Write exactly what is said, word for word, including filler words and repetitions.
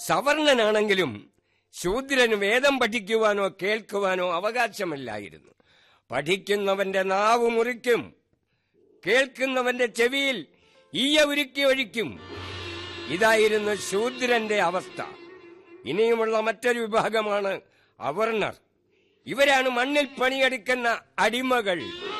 സവർണനാണെങ്കിലും ശൂദ്രന് വേദം പഠിക്കുവാനോ കേൾക്കുവാനോ അവകാശമില്ലായിരുന്നു. പഠിക്കുന്നവന്റെ നാവ് മുറിക്കും, കേൾക്കുന്നവന്റെ ചെവിയിൽ ഈയ ഉരുക്കി ഒഴിക്കും. ഇതായിരുന്നു ശൂദ്രന്റെ അവസ്ഥ. ഇനിയുമുള്ള മറ്റൊരു വിഭാഗമാണ് അവർണർ. ഇവരാണ് മണ്ണിൽ പണിയെടുക്കുന്ന അടിമകൾ.